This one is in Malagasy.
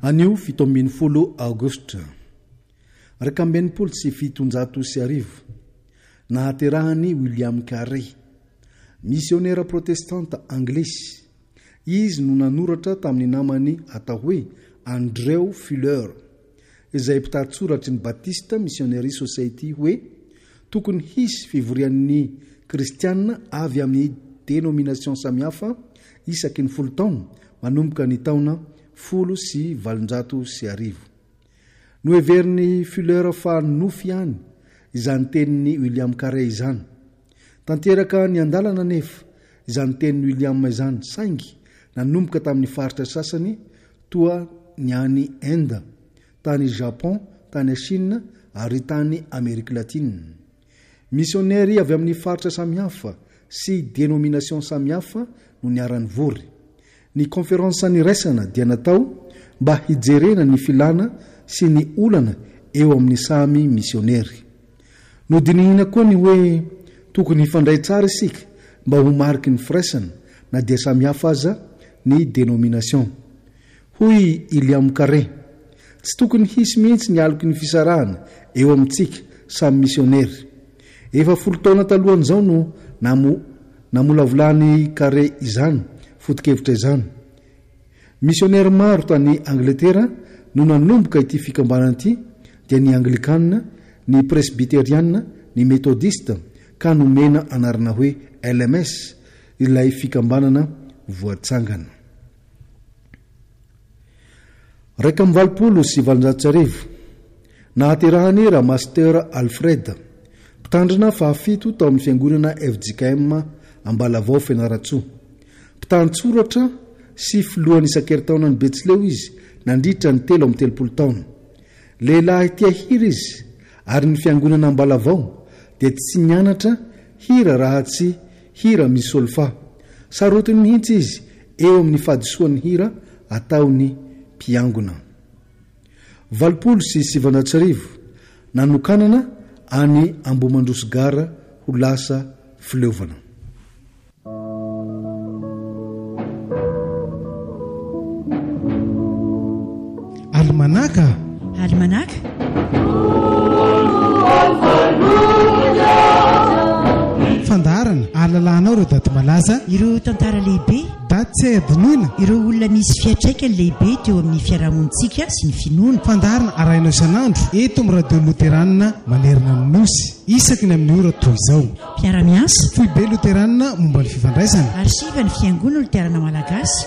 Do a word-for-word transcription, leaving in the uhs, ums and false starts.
anio fito ambin'ny folo aogostra raika amben'nypolo sy fitonjato sy arivo nahaterahany William Carey, missionnaire protestante anglisy. Izy no nanoratra tamin'ny namany atao hoe Andrew Fuller, izay mpitantsoratry ny Baptiste Missionary Society hoe tokony hisy fivorian'ny kristianina avy amin'ny dénomination samihafa isaky ny folo taona manomboka ny taona folo sy valonjato sy arivo. Noheverin'ny Fuller fa nofy ihany izany tenin'ny William Carey izany. Tanteraka ny andalana nefa izany tenin'ny William izany saingy nanomboka tamin'ny faritra sasany toa ny any Inde, tany Japon, tany Chine ary tany Amerika Latine. Missionnaire avy amin'ny faritra samihafa sy dénomination samihafa no niarany vory. Ny konferensa niraisana dia natao mba hijerena ny filana sy ny olana eo amin'ny samy missionnaire. Nodinihina koa ny hoe tokony hifandray tsara isika mba ho mariky ny firaisana na dia samihafa aza ny dénomination. Hoy William Carey, tsy tokony hisy mihitsy ny aloky ny fisarahana eo amintsika samy missionnaire. Efa folo taona talohan'izao no namo namolavolany Carey izany foto-kevitra izany. Missionnaire maro tany Angletera no nanomboka ity fikambanana ity, dia ny Anglikanina, ny Presbyterianina, ny Methodiste, ka nomena anarana hoe L M S, ilay fikambanana voatsangana. Raika amby valopolo sy valonjato sy arivo nahaterahany raha Master Alfred, mpitandrina fahafito tao amin'ny fiangonana F J K M Ambalavao Fianaratsoa. Mpitantsoratra sy filohan'ny isan-keritaona ny Betsileo izy nandritra ny telo amin'ny telopolo taona. Lehilahy tia hira izy ary ny fiangonana Ambalavao dia tsy nianatra hira raha tsy hira misy solfa. Sarotiny mihitsy izy eo amin'ny fahadisoan'ny hira ataony piangona. Valopolo sy sivanjato sy arivo nanokanana any Ambomandrosogara ho lasa fileovana. Almanaka Almanaka fandarana alalanao ireo daty malaza, ireo tantara lehibe, daty tsy adinoina, ireo olona misy fiatraikany lehibe teo amin'ny fiarahamonitsika sy ny finoana. Fandarana arainao isan'andro eto amin'ny radio Luteranina manerana ny nosy isaky ny amin'ny ora toy izao. Mpiara-miasa Foibe Luteranina momba ny fifandraisana, arsiva ny fiangonana Luterana Malagasy.